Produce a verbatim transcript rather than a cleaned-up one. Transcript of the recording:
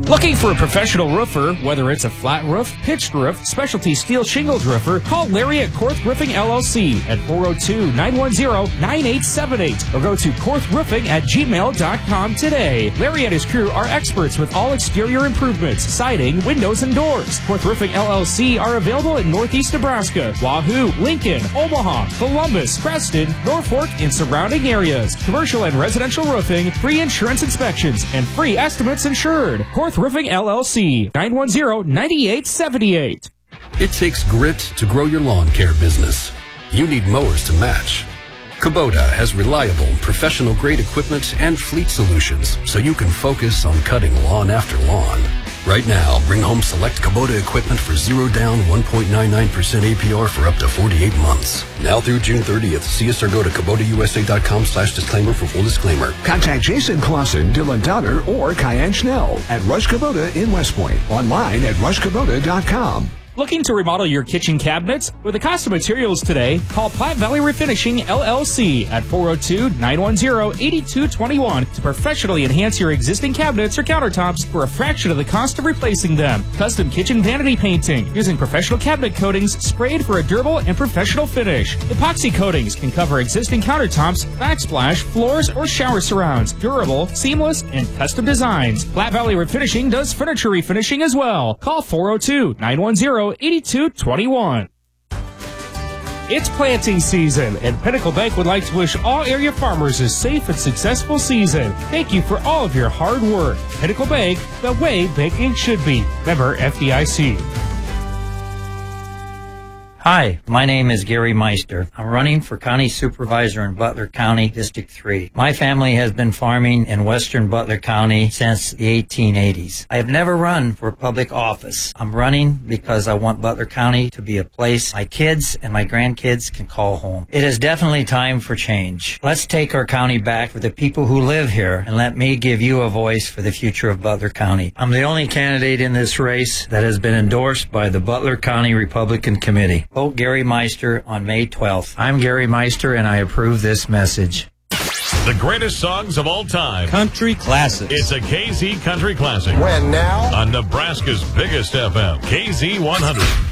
Looking for a professional roofer, whether it's a flat roof, pitched roof, specialty steel shingled roofer, call Larry at Korth Roofing L L C at four oh two, nine one zero, nine eight seven eight or go to korth roofing at gmail dot com today. Larry and his crew are experts with all exterior improvements, siding, windows, and doors. Korth Roofing L L C are available in Northeast Nebraska, Wahoo, Lincoln, Omaha, Columbus, Preston, Norfolk, and surrounding areas. Commercial and residential roofing, free insurance inspections, and free estimates insured. Korth Roofing L L C, nine one zero, nine eight seven eight. It takes grit to grow your lawn care business. You need mowers to match. Kubota has reliable, professional-grade equipment and fleet solutions so you can focus on cutting lawn after lawn. Right now, bring home select Kubota equipment for zero down, one point nine nine percent A P R for up to forty-eight months. Now through June thirtieth, see us or go to Kubota U S A dot com slash disclaimer for full disclaimer. Contact Jason Clausen, Dylan Donner, or Kyan Schnell at Rush Kubota in West Point. Online at rush kubota dot com. Looking to remodel your kitchen cabinets? With the cost of materials today, call Platte Valley Refinishing L L C at four oh two, nine one zero, eight two two one to professionally enhance your existing cabinets or countertops for a fraction of the cost of replacing them. Custom kitchen vanity painting using professional cabinet coatings sprayed for a durable and professional finish. Epoxy coatings can cover existing countertops, backsplash, floors, or shower surrounds. Durable, seamless, and custom designs. Platte Valley Refinishing does furniture refinishing as well. Call four oh two, nine one zero, eight two two one. It's planting season, and Pinnacle Bank would like to wish all area farmers a safe and successful season. Thank you for all of your hard work. Pinnacle Bank, the way banking should be. Member F D I C. Hi, my name is Gary Meister. I'm running for County Supervisor in Butler County, District three. My family has been farming in western Butler County since the eighteen eighties. I have never run for public office. I'm running because I want Butler County to be a place my kids and my grandkids can call home. It is definitely time for change. Let's take our county back for the people who live here, and let me give you a voice for the future of Butler County. I'm the only candidate in this race that has been endorsed by the Butler County Republican Committee. Vote Gary Meister on May twelfth. I'm Gary Meister, and I approve this message. The greatest songs of all time. Country classics. It's a K Z Country Classic. When now? On Nebraska's biggest F M, K Z one hundred.